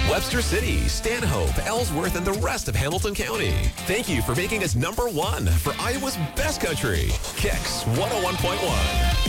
Webster City, Stanhope, Ellsworth, and the rest of Hamilton County. Thank you for making us #1 for Iowa's best country. Kicks 101.1.